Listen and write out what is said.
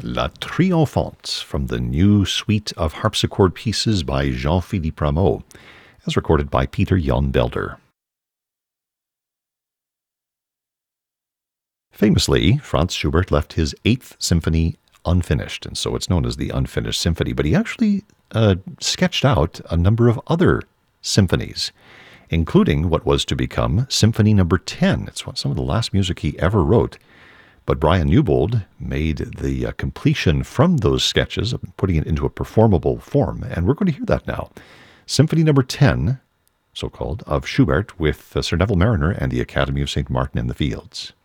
La Triomphante from the new suite of harpsichord pieces by Jean-Philippe Rameau, as recorded by Peter Jan Belder. Famously, Franz Schubert left his Eighth Symphony unfinished, and so it's known as the Unfinished Symphony, but he actually sketched out a number of other symphonies, including what was to become Symphony No. 10. It's some of the last music he ever wrote. But Brian Newbold made the completion from those sketches, putting it into a performable form, and we're going to hear that now. Symphony No. 10, so-called, of Schubert with Sir Neville Marriner and the Academy of St. Martin in the Fields.